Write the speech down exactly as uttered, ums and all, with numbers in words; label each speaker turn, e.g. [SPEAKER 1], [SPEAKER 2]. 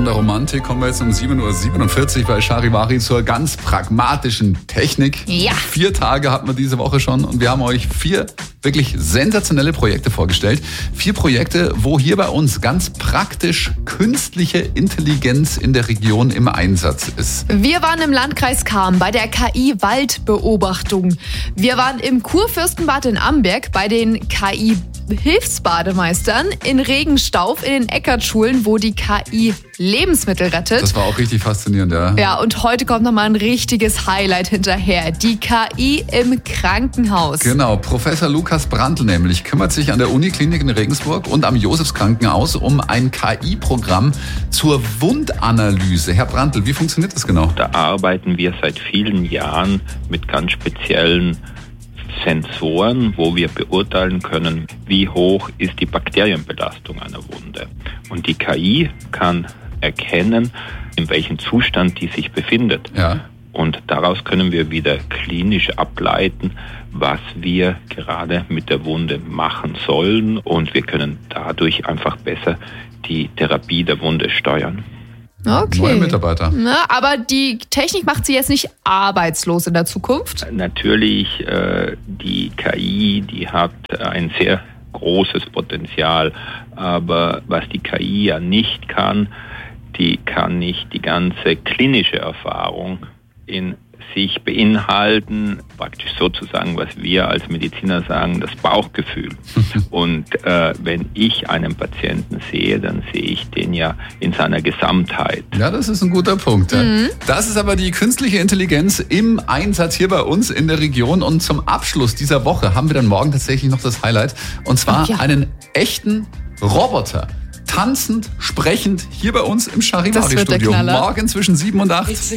[SPEAKER 1] Von der Romantik kommen wir jetzt um sieben Uhr siebenundvierzig bei Charivari zur ganz pragmatischen Technik.
[SPEAKER 2] Ja.
[SPEAKER 1] Vier Tage hatten wir diese Woche schon und wir haben euch vier wirklich sensationelle Projekte vorgestellt. Vier Projekte, wo hier bei uns ganz praktisch künstliche Intelligenz in der Region im Einsatz ist.
[SPEAKER 2] Wir waren im Landkreis Cham bei der K I-Waldbeobachtung. Wir waren im Kurfürstenbad in Amberg bei den K I-Hilfsbademeistern, in Regenstauf, in den Eckartschulen, wo die K I Lebensmittel rettet.
[SPEAKER 1] Das war auch richtig faszinierend, ja.
[SPEAKER 2] Ja, und heute kommt nochmal ein richtiges Highlight hinterher. Die K I im Krankenhaus.
[SPEAKER 1] Genau, Professor Lukas Brandl nämlich kümmert sich an der Uniklinik in Regensburg und am Josefskrankenhaus um ein K I-Programm zur Wundanalyse. Herr Brandl, wie funktioniert das genau?
[SPEAKER 3] Da arbeiten wir seit vielen Jahren mit ganz speziellen Sensoren, wo wir beurteilen können, wie hoch ist die Bakterienbelastung einer Wunde. Und die K I kann erkennen, in welchem Zustand die sich befindet.
[SPEAKER 1] Ja.
[SPEAKER 3] Und daraus können wir wieder klinisch ableiten, was wir gerade mit der Wunde machen sollen. Und wir können dadurch einfach besser die Therapie der Wunde steuern.
[SPEAKER 2] Okay.
[SPEAKER 1] Neue Mitarbeiter.
[SPEAKER 2] Na, aber die Technik macht sie jetzt nicht arbeitslos in der Zukunft?
[SPEAKER 3] Natürlich, äh, die K I, die hat ein sehr großes Potenzial. Aber was die K I ja nicht kann, die kann nicht die ganze klinische Erfahrung in sich beinhalten, praktisch sozusagen, was wir als Mediziner sagen, das Bauchgefühl. Und äh, wenn ich einen Patienten sehe, dann sehe ich den ja in seiner Gesamtheit.
[SPEAKER 1] Ja, das ist ein guter Punkt. Ja.
[SPEAKER 2] Mhm.
[SPEAKER 1] Das ist aber die künstliche Intelligenz im Einsatz hier bei uns in der Region. Und zum Abschluss dieser Woche haben wir dann morgen tatsächlich noch das Highlight. Und zwar
[SPEAKER 2] Ach ja.
[SPEAKER 1] einen echten Roboter. Tanzend, sprechend hier bei uns im
[SPEAKER 2] Das wird der
[SPEAKER 1] Charivari-Studio.
[SPEAKER 2] Knaller.
[SPEAKER 1] Morgen zwischen sieben und acht.